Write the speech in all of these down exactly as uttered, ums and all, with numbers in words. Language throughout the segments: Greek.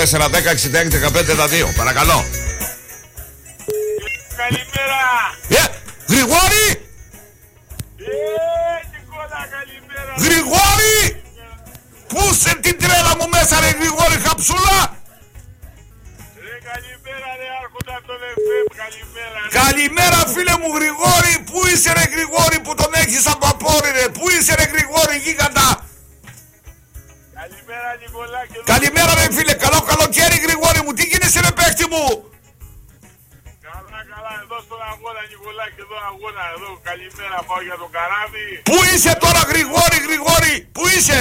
τέσσερα δέκα εξήντα έξι δεκαπέντε δύο. Παρακαλώ. Καλημέρα. Ε, Γρηγόρη! Ε, Νικόλα, καλημέρα. Γρηγόρη! Πού σε την τρέλα μου μέσα ρε Γρηγόρη χαψούλα! Ρε καλημέρα ρε άρχοντα τον εφ εμ, καλημέρα. Καλημέρα φίλε μου Γρηγόρη! Πού είσαι ρε Γρηγόρη που τον έχεις σαν παπόρι ρε! Πού είσαι ρε Γρηγόρη γίγαντα! Καλημέρα Νικολάκη. Καλημέρα ρε φίλε! Καλό καλοκαίρι Γρηγόρη μου! Τι γίνεσαι ρε παίχτη μου! Καλά καλά εδώ στον αγώνα Νικολάκη, εδώ αγώνα εδώ. Καλημέρα, πάω για το καράβι. Πού είσαι τώρα Γρηγόρη Γρηγόρη! Πού είσαι!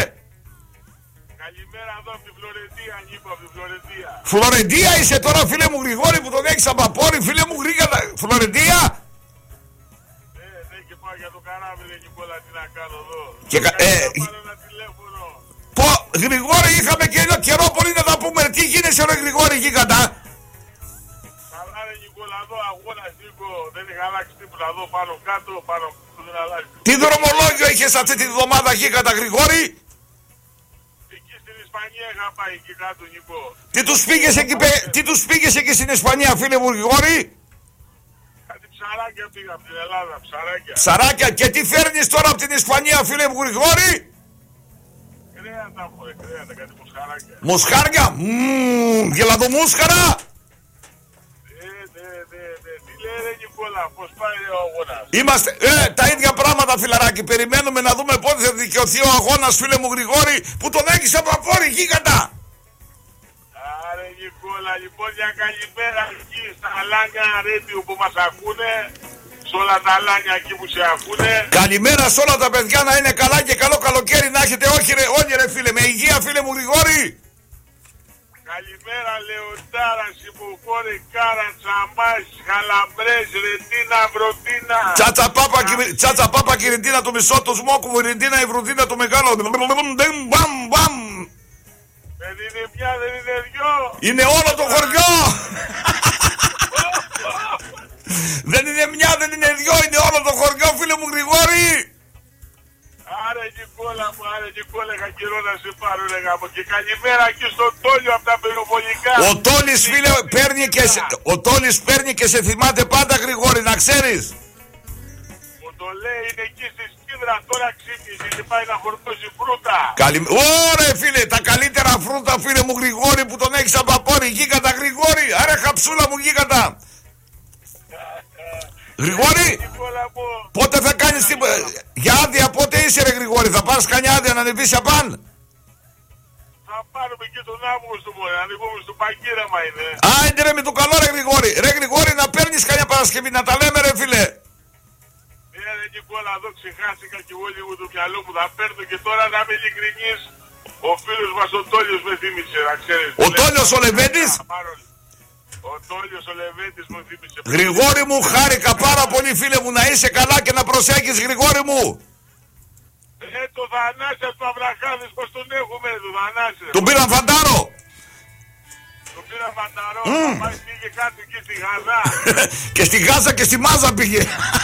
Καλημέρα εδώ από τη Φλωρεντία, Νίκο, από τη Φλωρεντία. Φλωρεντία είσαι τώρα φίλε μου Γρηγόρη που τον έχεις σαν παπόρι φίλε μου γρήγορα! Φλωρεντία! Ναι, ναι και πάω για το καράβι ρε Νικόλα, τι να κάνω εδώ. Και κα- ε, Πάρω ένα τηλέφωνο. Πω, Γρηγόρη είχαμε και ένα καιρό πολύ να τα πούμε. Τι γίνεσαι ρε Γρηγόρη γίγαντα! Καλά ρε Νικόλα, εδώ αγώνας Νίκο, δεν έχει αλλάξει τίποτα εδώ πάνω κάτω, πάνω κάτω δεν αλλάζει. Τι δρομολόγιο είχες αυτή τη βδομάδα γίγαντα Γρηγόρη! Εκεί στην Ισπανία είχα πάει εκεί κάτω Νικό. Τι τους πήγες εκεί, παι- τι τους πήγες εκεί στην Ισπανία φίλε μου Γρηγόρη! Κάτι ψαράκια πήγα από την Ελλάδα, ψαράκια. Ψαράκια και τι φέρνεις τώρα από την Ισπανία φίλε μου Γρηγόρη! Κρέατα μωρέ, κρέατα, κάτι μοσχαράκια. Μοσχάρια! Μμμ, γελαδομούσχαρα! Ε, ναι, ναι, ναι. Τι λέει ρε Νικόλα, πώς πάει ρε ο αγώνας. Είμαστε, ε, τα ίδια πράγματα φιλαράκι. Περιμένουμε να δούμε πότε θα δικαιωθεί ο αγώνας φίλε μου Γρηγόρη που τον έχεις από παπόρι γίγαντα! Άρε Νικόλα, λοιπόν μια καλημέρα εκεί στα Αλάνια Ρέντιο που μας ακούνε. Σε όλα τα Αλάνια εκεί που σε ακούνε. Καλημέρα σε όλα τα παιδιά να είναι καλά και καλό καλοκαίρι να έχετε. Όχι ρε, όχι ρε φίλε, με υγεία φίλε μου Γρηγόρη. Καλημέρα Λεοντάρα, Σιμοφόρη, Κάρα, Τσαμάς, Χαλαμπρές, Ρετίνα, Βροντίνα. Τσάτσα πάπα, κυρι- τσάτσα πάπα Κυριτίνα του μισό του σμόκου, Βυρεντίνα η Βρουδίνα του μεγάλο. Μπαμ, μπαμ. Δεν είναι μια, δεν είναι δυο. Είναι όλο το χωριό. Δεν είναι μια, δεν είναι δυο, είναι όλο το χωριό φίλε μου Γρηγόρη. Άρε Νικόλα μου, άρε Νικόλα, είχα καιρό να σε πάρω ρε γάμο. Και καλημέρα εκεί στον Τόλιο από τα περιβολικά. Ο Τόλης φίλε παίρνει και σε, ο Τόλης παίρνει και σε θυμάται πάντα Γρηγόρη να ξέρεις. Μου το λέει είναι εκεί στη Σκύδρα, τώρα ξύπνησε και πάει να φορτώσει φρούτα. Καλημέρα. Ωραία φίλε, τα καλύτερα φρούτα φίλε μου Γρηγόρη που τον έχεις από παπόρι. Γίγαντα Γρηγόρη, άρα χαψούλα μου γίγαντα. Γρηγόρη, Νικόλα μου, πότε θα κάνεις την... Για άδεια πότε είσαι ρε Γρηγόρη, θα πάρεις κανιά άδεια να ανεβείς απάν. θα πάρουμε και τον Αύγουστο μωρέ, ανοίγουμε στο παγκύραμα είναι. Α, είναι ρε με το καλό ρε Γρηγόρη. Ρε Γρηγόρη να παίρνεις κανιά Παρασκευή να τα λέμε ρε φίλε. Ναι ρε Νικόλα, εδώ ξεχάστηκα και εγώ λίγο το μυαλό μου, θα παίρνω και τώρα να είμαι ειλικρινής. Ο φίλος μας ο Τόλιος με θύμισε, να ξέρεις. Ο Τόλιος ο Λεβέντης. Ο Τόλιος ο Λεβέντης μου θύμισε. Γρηγόρη μου χάρηκα πάρα πολύ φίλε μου να είσαι καλά και να προσέχεις Γρηγόρη μου. Ε, το Θανάση από το Αβραχάδης, πως τον έχουμε το Θανάση. Τον πήραν φαντάρο. Τον πήρα φανταρό, mm. θα πάει πήγε κάτι εκεί στη Γάζα. Και στη Γάζα και στη Μάζα πήγε.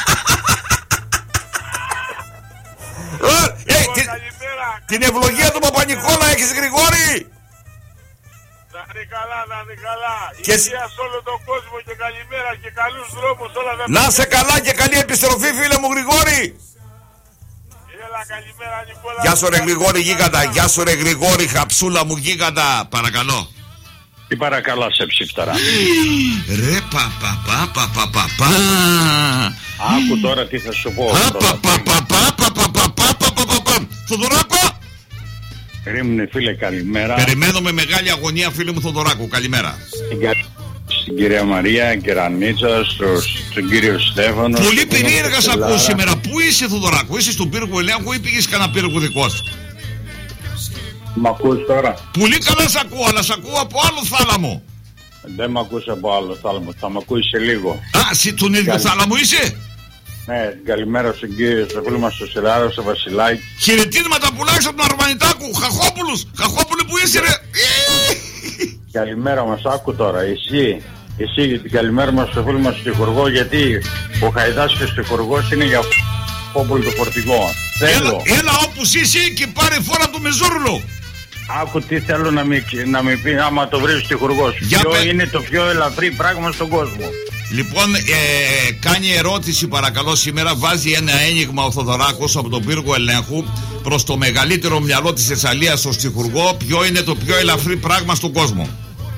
Ε, Λοιπόν, τη- καλημέρα. την ευλογία του Παπα-Νικόλα έχεις Γρηγόρη. Να είναι καλά, να είναι καλά. Και σ- Υγεία σε όλο τον κόσμο και καλημέρα και καλούς δρόμους όλα τα Να σε καλά και καλή επιστροφή φίλε μου Γρηγόρη. Έλα, καλημέρα Νικόλα. Γεια σου ρε Γρηγόρη γίγαντα. Γεια σου ρε Γρηγόρη χαψούλα μου γίγαντα. Παρακαλώ. Τι παρακαλώ σε ψήφταρα. Ρε πα πα πα πα πα πα πα. Άκου τώρα τι θα σου πω. Πα τώρα. πα πα πα πα πα πα πα πα πα πα πα. Θοδωράκο. Ρίμνε φίλε καλημέρα. Περιμένω με μεγάλη αγωνία φίλε μου Θοδωράκου. Καλημέρα. Στην, κα- στην κυρία Μαρία Κερανίτσα, στο, στον κύριο Στέφανο. Πολύ στον περίεργα σ' ακούω Κελάρα. σήμερα. Πού είσαι Θοδωράκου, είσαι στον πύργο ελέγχου ή πήγες κανένα πύργο δικό σου? Μ' ακούς τώρα. Πολύ καλά σ' ακούω, αλλά σ' ακούω από άλλο θάλαμο. Δεν μ' ακούς από άλλο θάλαμο. Θα μ' ακούεις σε λίγο. Α, εσύ τον ίδιο Καλή- θάλαμο είσαι? Ναι, καλημέρα στον κύριο, στο φίλο μας στο Σιλάρο, στο Βασιλάκη. Χαιρετίσματα πουλάξω από τον Αρβανιτάκου. Χαχόπουλους, Χαχόπουλε που είσαι ρε. Καλημέρα μας, άκου τώρα. Εσύ, εσύ την καλημέρα μας στο φίλο μας στο Υπουργό, γιατί ο Χαϊδάς και στο Υπουργό είναι για Χαχόπουλο το φορτηγό. Έλα, Θέλω. έλα όπου είσαι και πάρε φόρα του μεζούρλο. Άκου τι θέλω να μην να μη πει άμα το βρει ο στιχουργός. Ποιο πε... είναι το πιο ελαφρύ πράγμα στον κόσμο. Λοιπόν, ε, κάνει ερώτηση παρακαλώ σήμερα. Βάζει ένα ένιγμα ο Θοδωράκος από τον πύργο ελέγχου προς το μεγαλύτερο μυαλό της Θεσσαλίας, στο στιχουργό. Ποιο είναι το πιο ελαφρύ πράγμα στον κόσμο?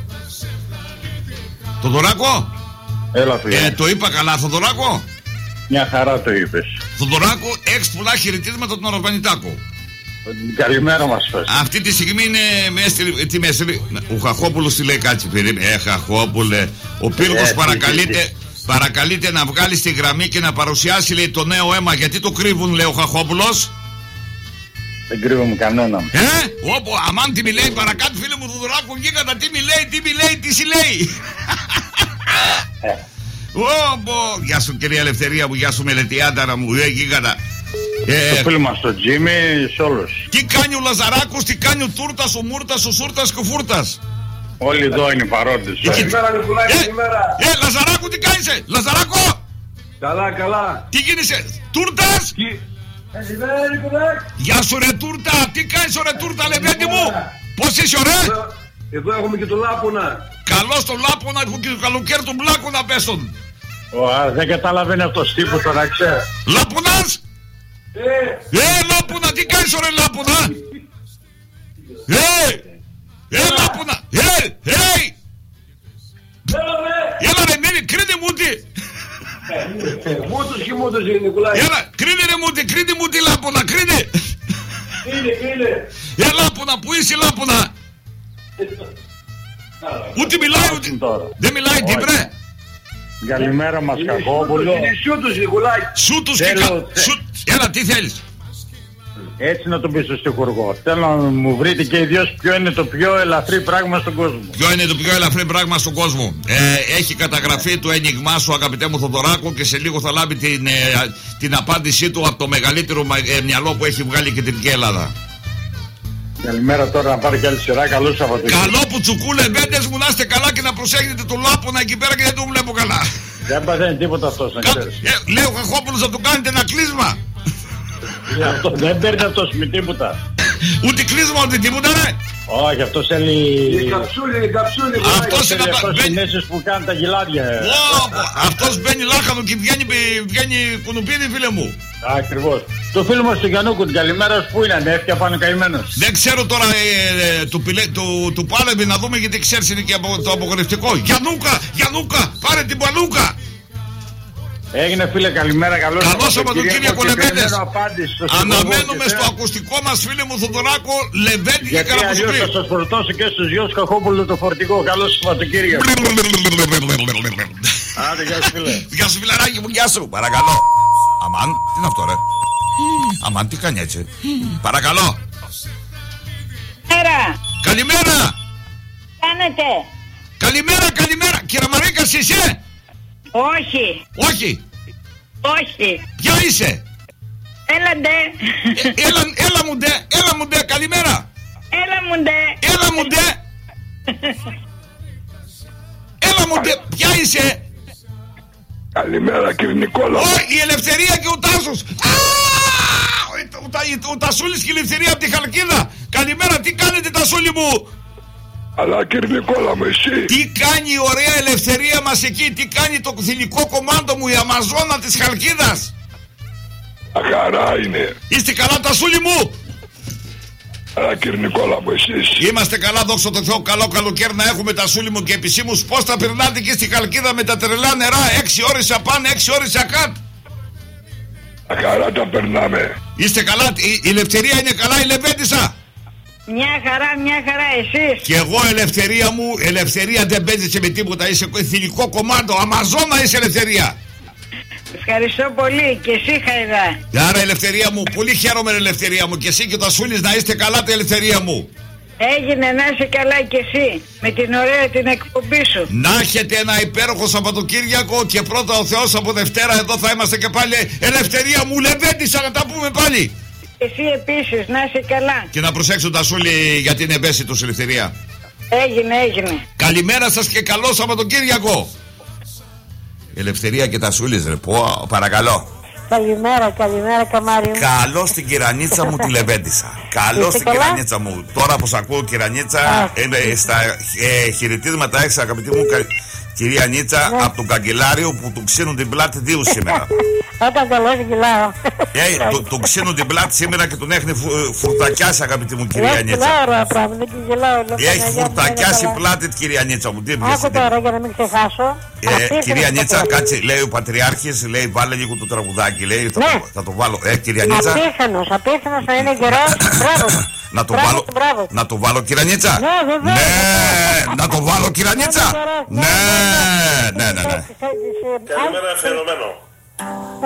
Θοδωράκο, έλα φίλε. Ε, το είπα καλά Θοδωράκο? Μια χαρά το είπες. Θοδωράκο, έξι πολλά χαιρετίσματα τον Ορβανιτάκο. Καλημέρα μας φες. Αυτή τη στιγμή είναι μέστηρη, τι μέστηρη, ο Χαχόπουλος τι λέει, κάτσε περίμενε. Ε Χαχόπουλε, ο πύργος παρακαλείται, παρακαλείται να βγάλει στη γραμμή και να παρουσιάσει, λέει, το νέο αίμα. Γιατί το κρύβουν, λέει ο Χαχόπουλος? Δεν κρύβουμε κανέναν. Ε, όπου αμάν τι μιλάει παρακάτω φίλε μου Θοδωράκου, γίγαντα τι μιλάει, τι μιλάει, τι συλλέει. Όπο, γεια σου κυρία Ελευθερία μου, γεια σου μελετιάνταρα μου, ε γίγαντα. Ε, το φίλο μας το Τζίμι, σε όλους. Τι κάνει ο Λαζαράκος, τι κάνει ο Τούρτας, ο Μούρτας, ο Σούρτας και ο Φούρτας? Όλοι εδώ είναι παρόντες. Καλημέρα Νικολάκη, καλημέρα. Ε, Λαζαράκο τι κάνεις, Λαζαράκο? Καλά, καλά. Τι γίνεσαι, Τούρτας? Καλημέρα Νικολάκη. Γεια σου ρε Τούρτα, τι κάνεις ρε Τούρτα λεβέντη μου? Πώς είσαι ωραία? Εδώ, εδώ έχουμε και το Λάπονα. Καλώς τον Λάπονα και το καλοκαίρι του Μπλάκου να πέσουν. Ω, δεν καταλαβαίνει αυτός τύπος τώρα, ξέρει. Λάπονας! Ε, Ε, Λάπουνα, τι κάνεις ρε Λάπουνα? Ε, ε, Λάπουνα, ε, ε! Έλα ρε μήνυ, κρίνε μου τι! μούτος και μούτος είναι Νικολάκη. Έλα, κρίνε ρε μου τι, κρίνε μου τι Λάπουνα, κρίνε! Κρίνε, κρίνε. Ε, Λάπουνα, πού είσαι Λάπουνα? Ούτε μιλάει, ούτε... Δεν μιλάει, τι βρε! Καλημέρα μας Κακόπουλο. Είναι σούτος Νικολάκη. Σούτους και κα... Έλα, τι θέλεις? Έτσι να τον πεις στο στιχουργό. Θέλω να μου βρείτε και οι δυο ποιο είναι το πιο ελαφρύ πράγμα στον κόσμο. Ποιο είναι το πιο ελαφρύ πράγμα στον κόσμο? Ε, έχει καταγραφεί το ένιγμά σου αγαπητέ μου Θοδωράκο και σε λίγο θα λάβει την, ε, την απάντησή του από το μεγαλύτερο ε, μυαλό που έχει βγάλει η Κεντρική Ελλάδα. Καλημέρα τώρα να πάρει και άλλη σειρά. Καλό Σαββατοκύριακο. Καλό που τσουκούλε μπέντες μου, να είστε καλά και να προσέχετε το Λάπονα εκεί πέρα και δεν το βλέπω καλά. Δεν παθαίνει τίποτα αυτός να Κα... ξέρεις. Ε, λέει ο Χαχόπουλος να του κάνετε ένα κλείσμα. Αυτό, δεν παίρνει αυτός με τίποτα. Ούτε κλείσμα ούτε τίποτα ρε. Όχι, αυτός θέλει... Η καψούλη, η καψούλη. Αυτός είναι αυτός μπαίνει... συνέσεις που κάνει τα γυλάδια. Oh, αυτός μπαίνει λάχανο και βγαίνει, βγαίνει κουνουπίδι φίλε μου. Ακριβώς. Το φίλο μας του Γιαννούκου, την καλημέρα που είναι, ανέφτια πάνω καημένος. Δεν ξέρω τώρα ε, ε, του, του, του Πάλεμπη να δούμε γιατί ξέρεις είναι και από, το απογορευτικό. Γιαννούκα, Γιαννούκα, πάρε την Παλούκα. Έγινε φίλε, καλημέρα, καλώς Καλώς Σαββατοκύριακο Λεβέντες. Αναμένουμε και στο ακουστικό μας φίλε μου Θοδωράκο Λεβέντη και Καραπουζουκλή. Γιατί αλλιώς θα σας φορτώσω και στους δυο Καχόπουλου το φορτικό. Καλώς Σαββατοκύριακο. Άντε, γεια σου φίλε. Γεια σου φιλαράκι μου, γεια σου. Παρακαλώ. Αμάν, τι είναι αυτό ρε? Αμάν, τι κάνει έτσι? Παρακαλώ. Καλημέρα. Καλημέρα. Κάνετε? Καλημέρα, καλημέρα. Κύριε Μαρίκας είσαι? Όχι. Όχι. Όχι. Ποια είσαι? Έλα ντε. Ε, έλα, έλα μου ντε, έλα μου ντε, καλημέρα. Έλα μου ντε. Έλα μου ντε. Έλα μου ντε, ποια είσαι? Καλημέρα κύριε Νικόλα. Ω, η Ελευθερία και ο Τάσος. Α, ο, ο, ο, ο Τασούλης και η Ελευθερία από τη Χαλκίδα. Καλημέρα, τι κάνετε Τασούλη μου? Αλλά κύριε Νικόλα μου, εσύ. Τι κάνει η ωραία Ελευθερία μας εκεί? Τι κάνει το θηλυκό κομμάντο μου, η Αμαζόνα της Χαλκίδας? Χαρά είναι. Είστε καλά Τασούλη μου? Αλλά κύριε Νικόλα μου, εσείς. Είμαστε καλά, δόξα τω Θεώ. Καλό καλοκαίρι να έχουμε Τασούλη μου και επισήμους. Πώς θα περνάτε εκεί στη Χαλκίδα με τα τρελά νερά? Έξι ώρες απάνω, έξι ώρες ακάτ. Χαρά τα περνάμε. Είστε καλά, η, η Ελευθερία είναι καλά, η Λεβέντισσα? Μια χαρά, μια χαρά, εσείς? Και εγώ Ελευθερία μου, Ελευθερία δεν παίζεσαι με τίποτα. Είσαι θηλυκό κομμάτο, Αμαζόνα είσαι Ελευθερία. Ευχαριστώ πολύ και εσύ Χαϊδά. Άρα Ελευθερία μου, πολύ χαίρομαι Ελευθερία μου. Και εσύ και ο Τασούλης να είστε καλά τα Ελευθερία μου. Έγινε, να είσαι καλά και εσύ με την ωραία την εκπομπή σου. Να έχετε ένα υπέροχο Σαββατοκύριακο και πρώτα ο Θεός από Δευτέρα εδώ θα είμαστε και πάλι. Ελευθερία μου, Λεβέντισσα, να τα πούμε πάλι. Εσύ επίσης, να είσαι καλά. Και να προσέξω Τασούλη γιατί είναι ευαίσθητος Ελευθερία. Έγινε, έγινε. Καλημέρα σας και καλό Σαββατοκύριακο. Ελευθερία και Τασούλης ρε, πω, παρακαλώ. Καλημέρα, καλημέρα καμάρι μου. Καλώς την κυρανίτσα μου τη Λεβέντισσα. Καλώς την κυρανίτσα μου. Τώρα που σ' ακούω κυρανίτσα, ε, στα ε, χαιρετίσματα έχεις αγαπητή μου κυρία Νίτσα, ναι, από τον καγκελάριο που του ξύνουν την πλάτη δύο σήμερα. Όταν καλώς γυλάω. Ε, του, του ξύνουν την πλάτη σήμερα και τον έχει φου, φουρτακιάσει αγαπητή μου κυρία Νίτσα. Γυλάω πράγμα, δεν την γυλάω. Έχει φουρτακιάσει η πλάτη κυρία Νίτσα μου. Άκου τώρα για να μην ξεχάσω. Ε, κυρία Νίτσα, κάτσε, λέει ο Πατριάρχης, λέει βάλε λίγο το τραγουδάκι, λέει, θα, ναι, το, θα το βάλω. Ε, κυρία Νίτσα. Απίθανος, απίθανος να είναι καιρό. Μπράβο. Να το βάλω, να το βάλω κυρία Νίτσα. Ναι, βέβαια. Ναι, να το βάλω κυρία Νίτσα. Ναι, ναι, ναι, ναι. Καλημέρα, φαινομένο.